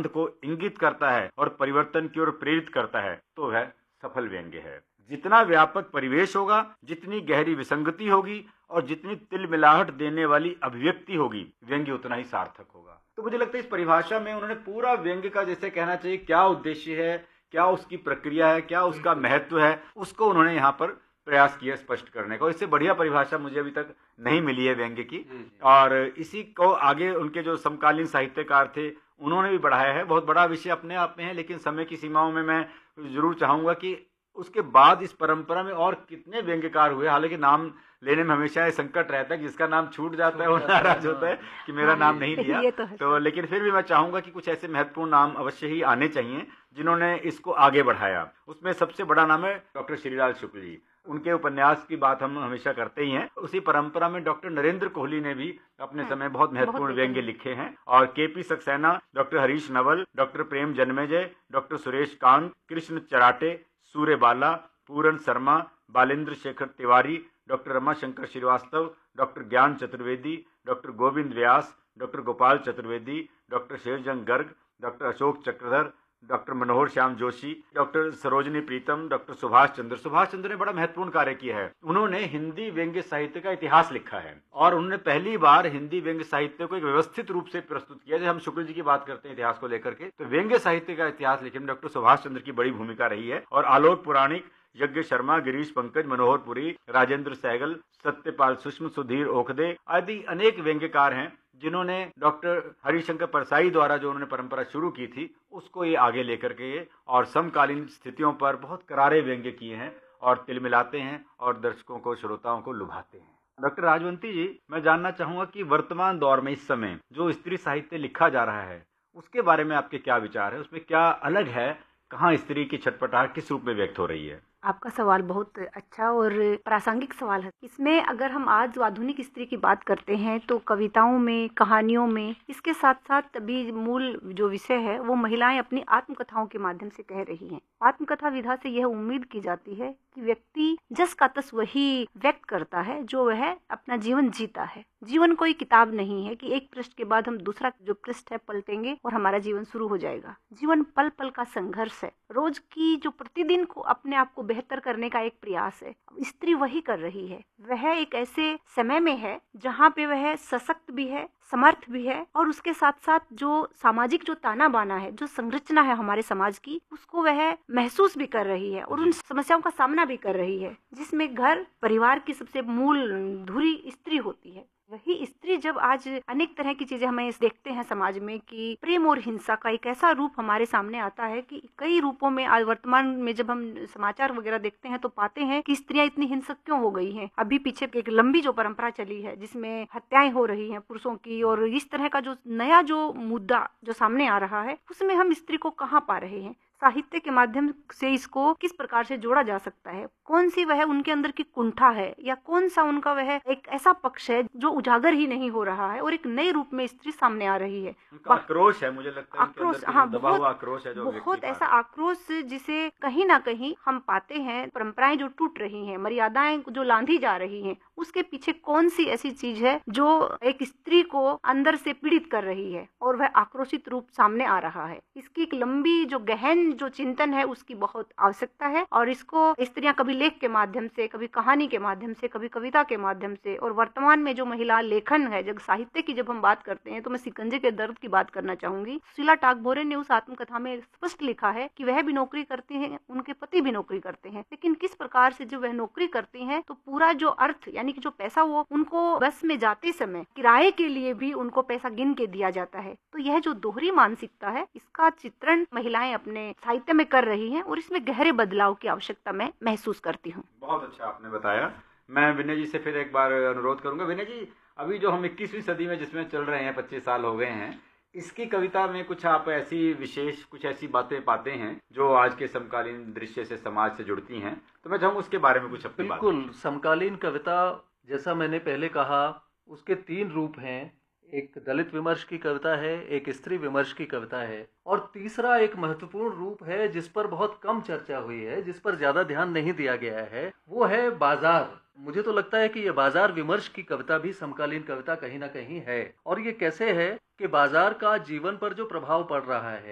प्रबंध को इंगित करता है और परिवर्तन की ओर प्रेरित करता है तो वह सफल व्यंग्य है। जितना व्यापक परिवेश होगा, जितनी गहरी विसंगति होगी और जितनी तिलमिलाहट देने वाली अभिव्यक्ति होगी, व्यंग्य उतना ही सार्थक होगा। तो मुझे लगता है इस परिभाषा में उन्होंने पूरा व्यंग्य का जैसे कहना चाहिए क्या उद्देश्य है, क्या उसकी प्रक्रिया है, क्या उसका महत्व है, उसको उन्होंने यहाँ पर प्रयास किया स्पष्ट करने का। इससे बढ़िया परिभाषा मुझे अभी तक नहीं मिली है व्यंग्य की। और इसी को आगे उनके जो समकालीन साहित्यकार थे उन्होंने भी बढ़ाया है। बहुत बड़ा विषय अपने आप में है, लेकिन समय की सीमाओं में मैं जरूर चाहूंगा कि उसके बाद इस परंपरा में और कितने व्यंग्यकार हुए। हालांकि नाम लेने में हमेशा ये संकट रहता है कि जिसका नाम छूट जाता है वो नाराज होता है कि मेरा नाम नहीं लिया। तो लेकिन फिर भी मैं चाहूंगा कि कुछ ऐसे महत्वपूर्ण नाम अवश्य ही आने चाहिए जिन्होंने इसको आगे बढ़ाया। उसमें सबसे बड़ा नाम है डॉक्टर श्रीलाल शुक्ल जी। उनके उपन्यास की बात हम हमेशा करते ही हैं। उसी परंपरा में डॉक्टर नरेंद्र कोहली ने भी अपने समय बहुत महत्वपूर्ण व्यंग्य लिखे हैं। और KP Saxena, doctor Harish Naval, doctor प्रेम जन्मेजय, डॉक्टर सुरेश कांत, कृष्ण चराटे, सूर्य बाला, पूरन शर्मा, बालेंद्र शेखर तिवारी, डॉक्टर रमाशंकर श्रीवास्तव, डॉक्टर ज्ञान चतुर्वेदी, डॉक्टर गोविंद व्यास, doctor Gopal Chaturvedi, doctor Sherjung Garg, doctor Ashok Chakradhar, doctor मनोहर श्याम जोशी, डॉक्टर सरोजनी प्रीतम, डॉक्टर सुभाष चंद्र ने बड़ा महत्वपूर्ण कार्य किया है। उन्होंने हिंदी व्यंग्य साहित्य का इतिहास लिखा है और उन्होंने पहली बार हिंदी व्यंग्य साहित्य को एक व्यवस्थित रूप से प्रस्तुत किया। जब हम शुक्ल जी की बात करते हैं इतिहास को लेकर के, तो व्यंग्य साहित्य का इतिहास लिखने में डॉक्टर सुभाष चंद्र की बड़ी भूमिका रही है। और आलोक पुराणिक, यज्ञ शर्मा, गिरीश पंकज, मनोहर पुरी, राजेंद्र सहगल, सत्यपाल सुषम, सुधीर ओखदे आदि अनेक व्यंग्यकार हैं जिन्होंने डॉक्टर हरिशंकर परसाई द्वारा जो उन्होंने परंपरा शुरू की थी उसको ये आगे लेकर के और समकालीन स्थितियों पर बहुत करारे व्यंग्य किए हैं और तिलमिलाते हैं और दर्शकों को, श्रोताओं को लुभाते हैं। डॉक्टर राजवंती जी, मैं जानना चाहूंगा कि वर्तमान दौर में इस समय जो स्त्री साहित्य लिखा जा रहा है उसके बारे में आपके क्या विचार है? उसमें क्या अलग है? कहाँ स्त्री की छटपटाहट किस रूप में व्यक्त हो रही है? आपका सवाल बहुत अच्छा और प्रासंगिक सवाल है। इसमें अगर हम आज आधुनिक स्त्री की बात करते हैं तो कविताओं में, कहानियों में, इसके साथ साथ अभी मूल जो विषय है वो महिलाएं अपनी आत्मकथाओं के माध्यम से कह रही हैं। आत्मकथा विधा से यह उम्मीद की जाती है कि व्यक्ति जस का तस वही व्यक्त करता है जो वह अपना जीवन जीता है। जीवन कोई किताब नहीं है कि एक पृष्ठ के बाद हम दूसरा जो पृष्ठ है पलटेंगे और हमारा जीवन शुरू हो जाएगा। जीवन पल पल का संघर्ष है, रोज की जो प्रतिदिन को अपने आप को बेहतर करने का एक प्रयास है। स्त्री वही कर रही है। वह एक ऐसे समय में है जहाँ पे वह सशक्त भी है, समर्थ भी है और उसके साथ साथ जो सामाजिक जो ताना बाना है, जो संरचना है हमारे समाज की, उसको वह महसूस भी कर रही है और उन समस्याओं का सामना भी कर रही है जिसमें घर परिवार की सबसे मूल धुरी स्त्री होती है। वही स्त्री जब आज अनेक तरह की चीजें हमें देखते हैं समाज में कि प्रेम और हिंसा का एक ऐसा रूप हमारे सामने आता है कि कई रूपों में आज वर्तमान में जब हम समाचार वगैरह देखते हैं तो पाते हैं कि स्त्रियां इतनी हिंसक क्यों हो गई हैं। अभी पीछे एक लंबी जो परंपरा चली है जिसमें हत्याएं हो रही हैं पुरुषों की, और इस तरह का जो नया जो मुद्दा जो सामने आ रहा है उसमें हम स्त्री को कहाँ पा रहे हैं? साहित्य के माध्यम से इसको किस प्रकार से जोड़ा जा सकता है? कौन सी वह उनके अंदर की कुंठा है या कौन सा उनका वह एक ऐसा पक्ष है जो उजागर ही नहीं हो रहा है और एक नए रूप में स्त्री सामने आ रही है? आक्रोश है, मुझे लगता है आक्रोश, हाँ, आक्रोश है, जो बहुत ऐसा आक्रोश जिसे कहीं ना कहीं हम पाते हैं। परंपराएं जो टूट रही हैं, मर्यादाएं जो लांघी जा रही हैं, उसके पीछे कौन सी ऐसी चीज है जो एक स्त्री को अंदर से पीड़ित कर रही है और वह आक्रोशित रूप सामने आ रहा है? इसकी एक लंबी जो गहन जो चिंतन है उसकी बहुत आवश्यकता है और इसको स्त्रियां कभी लेख के माध्यम से, कभी कहानी के माध्यम से, कभी कविता के माध्यम से, और वर्तमान में जो महिला लेखन है, जब साहित्य की जब हम बात करते हैं तो मैं शिकंजे के दर्द की बात करना चाहूंगी। सुशीला टागभोरे ने उस आत्मकथा में स्पष्ट लिखा है कि वह भी नौकरी करती हैं, उनके पति भी नौकरी करते हैं, लेकिन किस प्रकार से जब वह नौकरी करती हैं तो पूरा जो अर्थ यानी कि जो पैसा वो उनको बस में जाते समय किराए के लिए भी उनको पैसा गिन के दिया जाता है। तो यह जो दोहरी मानसिकता है इसका चित्रण महिलाएं अपने साहित्य में कर रही हैं और इसमें गहरे बदलाव की आवश्यकता मैं महसूस करती हूँ। बहुत अच्छा आपने बताया। मैं विनय जी से फिर एक बार अनुरोध करूंगा। विनय जी, अभी जो हम 21वीं सदी में जिसमें चल रहे हैं, 25 साल हो गए हैं, इसकी कविता में कुछ आप ऐसी विशेष कुछ ऐसी बातें पाते हैं जो आज के समकालीन दृश्य से, समाज से जुड़ती हैं, तो मैं चाहूँगा उसके बारे में कुछ अपनी बात। बिल्कुल, समकालीन कविता जैसा मैंने पहले कहा उसके 3 रूप हैं। एक दलित विमर्श की कविता है, एक स्त्री विमर्श की कविता है, और तीसरा एक महत्वपूर्ण रूप है जिस पर बहुत कम चर्चा हुई है, जिस पर ज्यादा ध्यान नहीं दिया गया है, वो है बाजार। मुझे तो लगता है कि ये बाजार विमर्श की कविता भी समकालीन कविता कहीं ना कहीं है। और ये कैसे है कि बाजार का जीवन पर जो प्रभाव पड़ रहा है,